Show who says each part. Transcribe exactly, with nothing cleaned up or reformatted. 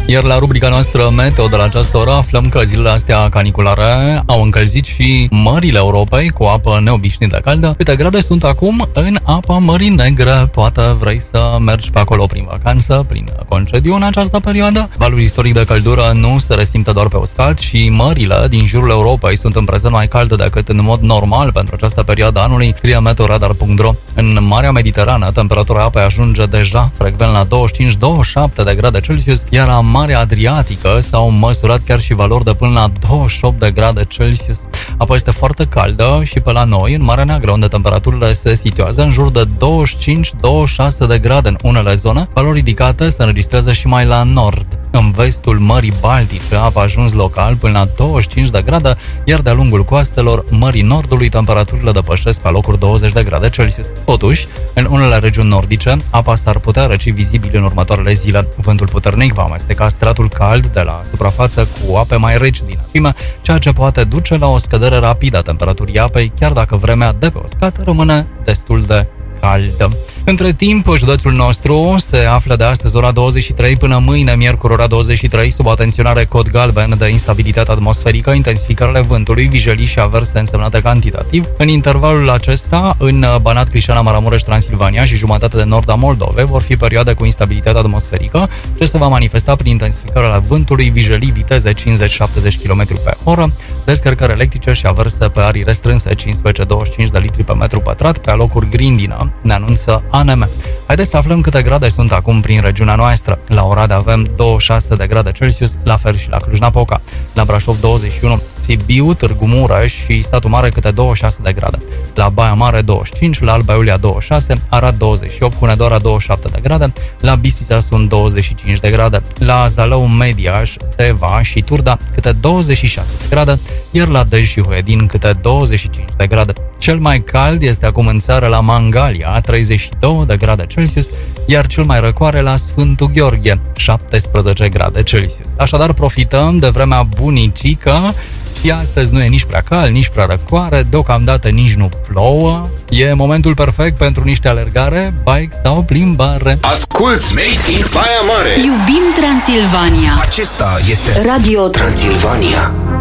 Speaker 1: Iar la rubrica noastră Meteo de la această oră aflăm că zilele astea caniculare au încălzit și mările Europei cu apă neobișnuită caldă. Câte grade sunt acum în apa Mării Negre? Poate vrei să mergi pe acolo prin vacanță, prin concediu în această perioadă. Valul istoric de căldură nu se resimte doar pe uscat și mările din jurul Europei sunt în prezent mai calde decât în mod normal pentru această perioadă anului, scrie meteoradar punct ro. În Marea Mediterană, temperatura apei ajunge deja frecvent la douăzeci și cinci douăzeci și șapte de grade Celsius, iar la Marea Adriatică s-au măsurat chiar și valori de până la douăzeci și opt de grade Celsius. Apa este foarte caldă și pe la noi, în Marea Neagră, unde temperaturile se situează în jur de douăzeci și cinci douăzeci și șase de grade în unele zone, valori ridicate se înregistrează și mai la nord. În vestul Mării Baltice, apa a ajuns local până la douăzeci și cinci de grade, iar de-a lungul coastelor Mării Nordului, temperaturile depășesc pe locuri douăzeci de grade Celsius. Totuși, în unele regiuni nordice, apa s-ar putea răci vizibil în următoarele zile. Vântul puternic va amesteca stratul cald de la suprafață cu ape mai reci din adâncime, ceea ce poate duce la o scădere rapidă a temperaturii apei, chiar dacă vremea de pe uscat rămâne destul de caldă. Între timp, județul nostru se află de astăzi ora douăzeci și trei până mâine, miercuri, ora douăzeci și trei, sub atenționare cod galben de instabilitate atmosferică, intensificările vântului, vijelii și averse însemnate cantitativ. În intervalul acesta, în Banat, Crișana, Maramureș, Transilvania și jumătate de nord a Moldovei vor fi perioade cu instabilitate atmosferică, ce se va manifesta prin intensificarea vântului, vijelii, viteze cincizeci șaptezeci de kilometri pe oră, descărcări electrice și averse pe arii restrânse cincisprezece douăzeci și cinci de litri pe metru pătrat, pe alocuri grindină, ne anunță A N M. Haideți să aflăm câte grade sunt acum prin regiunea noastră. La Oradea avem douăzeci și șase de grade Celsius, la fel și la Cluj-Napoca. La Brașov douăzeci și unu, Sibiu, Târgu Mureș și Satul Mare câte douăzeci și șase de grade. La Baia Mare douăzeci și cinci, la Alba Iulia douăzeci și șase, Arad douăzeci și opt, Hunedoara douăzeci și șapte de grade, la Bistrița sunt douăzeci și cinci de grade, la Zalău, Mediaș, Teva și Turda câte douăzeci și șase de grade, iar la Dej și Huedin câte douăzeci și cinci de grade. Cel mai cald este acum în țară la Mangalia, treizeci și două de grade Celsius, iar cel mai răcoare la Sfântul Gheorghe, șaptesprezece grade Celsius. Așadar, profităm de vremea bunicică și astăzi nu e nici prea cald, nici prea răcoare, deocamdată nici nu plouă. E momentul perfect pentru niște alergare, bike sau plimbare.
Speaker 2: Asculți Made in Baia Mare!
Speaker 3: Iubim Transilvania!
Speaker 2: Acesta este Radio Transilvania.